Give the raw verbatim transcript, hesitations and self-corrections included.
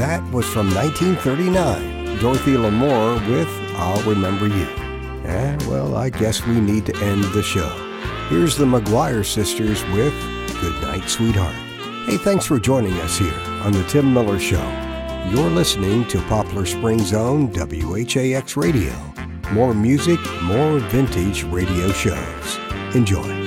That was from nineteen thirty-nine, Dorothy L'Amour with I'll Remember You. And, well, I guess we need to end the show. Here's the McGuire Sisters with Good Night, Sweetheart. Hey, thanks for joining us here on The Tim Miller Show. You're listening to Poplar Springs' own W H A X Radio. More music, more vintage radio shows. Enjoy.